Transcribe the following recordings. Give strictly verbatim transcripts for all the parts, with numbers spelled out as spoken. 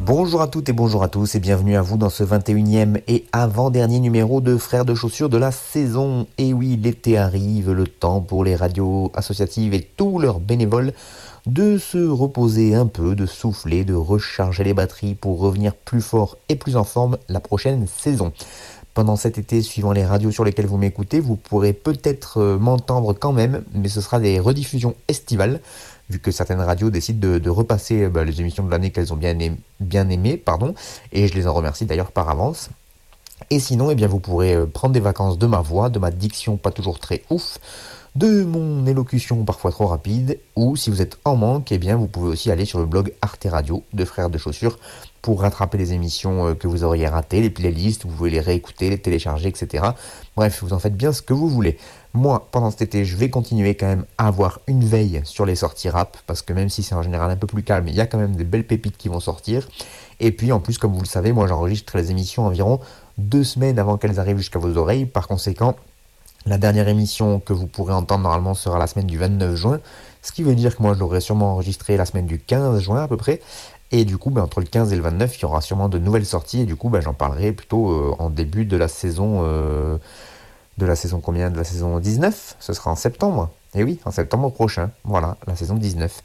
Bonjour à toutes et bonjour à tous et bienvenue à vous dans ce vingt et unième et avant-dernier numéro de Frères de Chaussures de la saison. Et oui, l'été arrive, le temps pour les radios associatives et tous leurs bénévoles de se reposer un peu, de souffler, de recharger les batteries pour revenir plus fort et plus en forme la prochaine saison. Pendant cet été, suivant les radios sur lesquelles vous m'écoutez, vous pourrez peut-être m'entendre quand même, mais ce sera des rediffusions estivales, vu que certaines radios décident de, de repasser bah, les émissions de l'année qu'elles ont bien, aimé, bien aimées, pardon, et je les en remercie d'ailleurs par avance. Et sinon, eh bien, vous pourrez prendre des vacances de ma voix, de ma diction pas toujours très ouf, de mon élocution parfois trop rapide, ou si vous êtes en manque, eh bien, vous pouvez aussi aller sur le blog Arte Radio de Frères de Chaussures pour rattraper les émissions que vous auriez ratées, les playlists, vous pouvez les réécouter, les télécharger, et cetera. Bref, vous en faites bien ce que vous voulez. Moi, pendant cet été, je vais continuer quand même à avoir une veille sur les sorties rap, parce que même si c'est en général un peu plus calme, il y a quand même des belles pépites qui vont sortir. Et puis en plus, comme vous le savez, moi j'enregistre les émissions environ deux semaines avant qu'elles arrivent jusqu'à vos oreilles. Par conséquent, la dernière émission que vous pourrez entendre normalement sera la semaine du vingt-neuf juin, ce qui veut dire que moi je l'aurai sûrement enregistré la semaine du quinze juin à peu près. Et du coup, ben, entre le quinze et le vingt-neuf, il y aura sûrement de nouvelles sorties. Et du coup, ben, j'en parlerai plutôt euh, en début de la saison... Euh, de la saison combien? De la saison dix-neuf. Ce sera en septembre. Et oui, en septembre prochain. Voilà, la saison dix-neuf.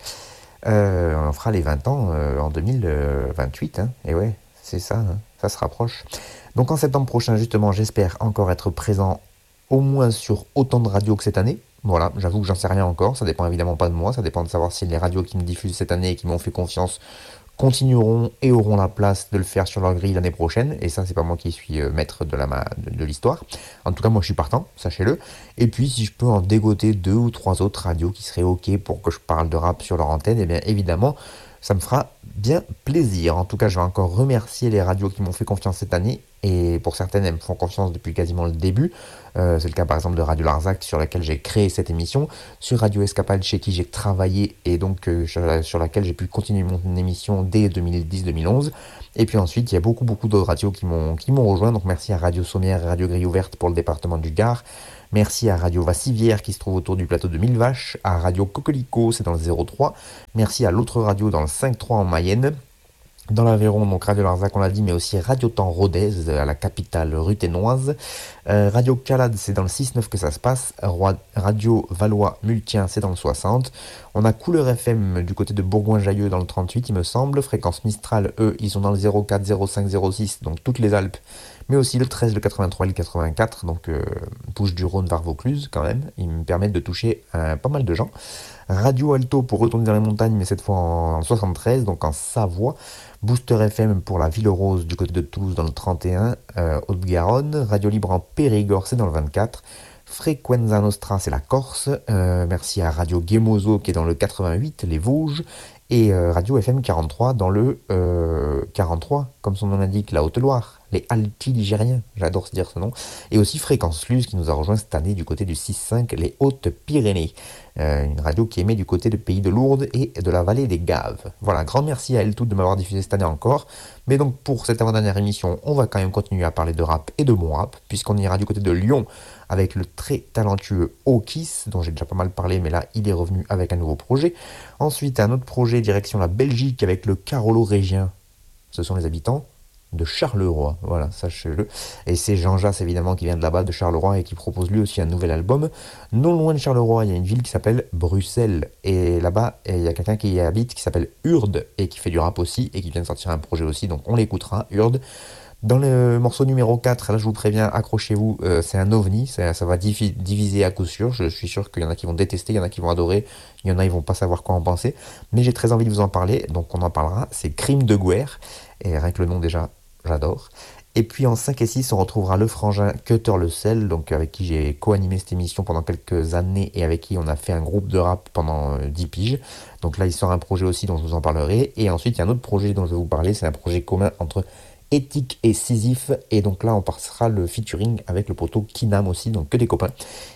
Euh, on fera les vingt ans euh, en deux mille vingt-huit. Hein. Et ouais, c'est ça, hein, ça se rapproche. Donc en septembre prochain, justement, j'espère encore être présent au moins sur autant de radios que cette année. Voilà, j'avoue que j'en sais rien encore. Ça dépend évidemment pas de moi. Ça dépend de savoir si les radios qui me diffusent cette année et qui m'ont fait confiance continueront et auront la place de le faire sur leur grille l'année prochaine. Et ça, c'est pas moi qui suis euh, maître de, la ma- de, de l'histoire. En tout cas, moi, je suis partant, sachez-le. Et puis, si je peux en dégoter deux ou trois autres radios qui seraient OK pour que je parle de rap sur leur antenne, eh bien, évidemment, ça me fera bien plaisir. En tout cas, je vais encore remercier les radios qui m'ont fait confiance cette année. Et pour certaines, elles me font confiance depuis quasiment le début. Euh, c'est le cas par exemple de Radio Larzac sur laquelle j'ai créé cette émission, sur Radio Escapade chez qui j'ai travaillé et donc euh, sur, la, sur laquelle j'ai pu continuer mon émission dès deux mille dix deux mille onze. Et puis ensuite, il y a beaucoup beaucoup d'autres radios qui m'ont, qui m'ont rejoint. Donc merci à Radio Sommière et Radio Grille Ouverte pour le département du Gard. Merci à Radio Vassivière qui se trouve autour du plateau de Mille Vaches. À Radio Coquelicot, c'est dans le zéro trois. Merci à l'autre radio dans le cinq trois en Mayenne. Dans l'Aveyron, donc Radio Larzac, on l'a dit, mais aussi Radio Temps Rodez, à la capitale ruthénoise. Euh, Radio Calade, c'est dans le six neuf que ça se passe. Radio Valois Multien, c'est dans le soixante. On a Couleur F M du côté de Bourgoin-Jallieu dans le trente-huit, il me semble. Fréquence Mistral, eux, ils sont dans le zéro quatre, zéro cinq, zéro six, donc toutes les Alpes. Mais aussi le treize, le quatre-vingt-trois et le quatre-vingt-quatre, donc euh, Bouches-du-Rhône, Var Vaucluse quand même. Ils me permettent de toucher euh, pas mal de gens. Radio Alto pour retourner dans les montagnes, mais cette fois en, en soixante-treize, donc en Savoie. Booster F M pour la Ville Rose du côté de Toulouse dans le trente et un, euh, Haute-Garonne. Radio Libre en Périgord, c'est dans le vingt-quatre. Frequenza Nostra, c'est la Corse. Euh, merci à Radio Gemozo qui est dans le quatre-vingt-huit, les Vosges. Et euh, Radio F M quarante-trois dans le euh, quarante-trois, comme son nom l'indique, la Haute-Loire, les Alti-Ligériens, j'adore se dire ce nom. Et aussi Fréquence Luz qui nous a rejoint cette année du côté du six cinq, les Hautes-Pyrénées. Euh, une radio qui émet du côté du pays de Lourdes et de la vallée des Gaves. Voilà, grand merci à elles toutes de m'avoir diffusé cette année encore. Mais donc pour cette avant-dernière émission, on va quand même continuer à parler de rap et de bon rap, puisqu'on ira du côté de Lyon avec le très talentueux Okis, dont j'ai déjà pas mal parlé, mais là il est revenu avec un nouveau projet. Ensuite, un autre projet direction la Belgique avec le Carolo Régien. Ce sont les habitants de Charleroi, voilà, sachez-le. Et c'est Jean Jass, évidemment, qui vient de là-bas, de Charleroi, et qui propose lui aussi un nouvel album. Non loin de Charleroi, il y a une ville qui s'appelle Bruxelles. Et là-bas, il y a quelqu'un qui y habite, qui s'appelle Urde, et qui fait du rap aussi, et qui vient de sortir un projet aussi, donc on l'écoutera, Urde. Dans le morceau numéro quatre, là je vous préviens, accrochez-vous, euh, c'est un ovni, ça, ça va divi- diviser à coup sûr, je suis sûr qu'il y en a qui vont détester, il y en a qui vont adorer, il y en a qui vont pas savoir quoi en penser, mais j'ai très envie de vous en parler, donc on en parlera, c'est Crime de Guerre, et rien que le nom déjà, j'adore. Et puis en cinq et six, on retrouvera le frangin Cutter le Sel, donc avec qui j'ai co-animé cette émission pendant quelques années et avec qui on a fait un groupe de rap pendant euh, dix piges. Donc là, il sort un projet aussi dont je vous en parlerai. Et ensuite, il y a un autre projet dont je vais vous parler, c'est un projet commun entre Éthique et Sisyphe. Et donc là, on passera le featuring avec le poteau Kinam aussi, donc que des copains.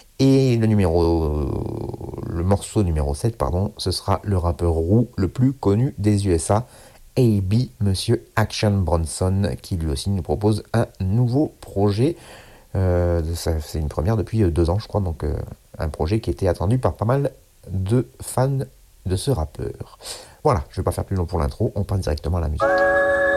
Et le numéro, le morceau numéro sept, pardon, ce sera le rappeur roux le plus connu des U S A, A B, Monsieur Action Bronson, qui lui aussi nous propose un nouveau projet. Euh, ça, c'est une première depuis deux ans, je crois, donc euh, un projet qui était attendu par pas mal de fans de ce rappeur. Voilà, je ne vais pas faire plus long pour l'intro, on passe directement à la musique.